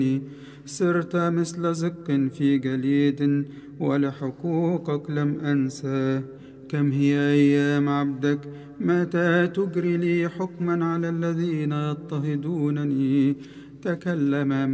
صرت مثل زق في جليد ولحقوقك لم أنسى. كم هي أيام عبدك، متى تجري لي حكما على الذين يضطهدونني؟ تكلم